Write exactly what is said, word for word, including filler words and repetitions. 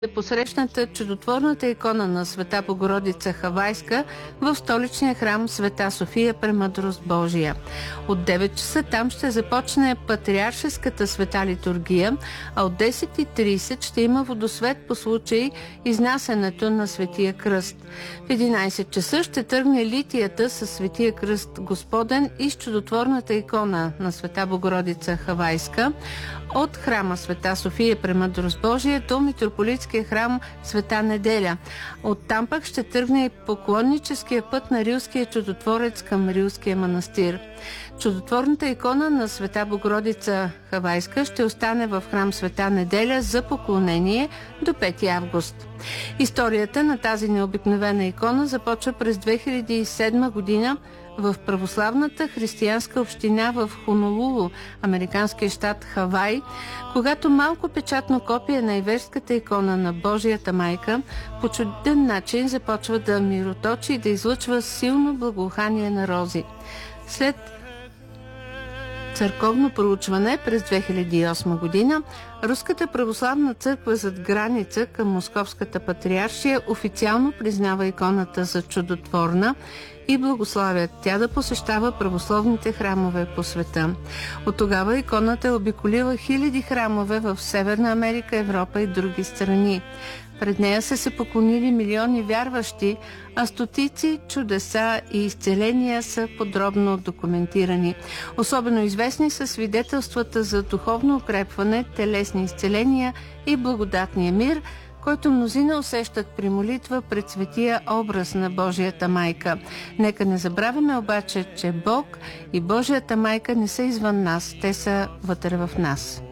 да посрещнете чудотворната икона на Света Богородица Хавайска в столичния храм Света София Премъдрост Божия. От девет часа там ще започне патриаршеската света литургия, а от десет и трийсет ще има водосвет по случай изнасянето на Светия кръст. В единайсет часа ще тръгне литията със Светия кръст Господен и с чудотворната икона на Света Богородица Хавайска от храма Света София Премъдрост Божия до митрополитския храм Света Неделя. Оттам пък ще тръгне и поклонническия път на Рилския чудотворец към Рилския манастир. Чудотворната икона на Света Богородица Хавайска ще остане в храм Света Неделя за поклонение до пети август. Историята на тази необикновена икона започва през две хиляди и седма година в православната християнска община в Хонолулу, американския щат Хавай, когато малко печатно копие на иверската икона на Божията майка по чуден начин започва да мироточи и да излъчва силно благоухание на рози. След църковно проучване през две хиляди и осма година, Руската православна църква зад граница към Московската патриаршия официално признава иконата за чудотворна и благославят тя да посещава православните храмове по света. От тогава иконата е обиколила хиляди храмове в Северна Америка, Европа и други страни. Пред нея са се поклонили милиони вярващи, а стотици чудеса и изцеления са подробно документирани. Особено известни са свидетелствата за духовно укрепване, телесни изцеления и благодатния мир, който мнозина усещат при молитва пред светия образ на Божията майка. Нека не забравяме обаче, че Бог и Божията майка не са извън нас, те са вътре в нас.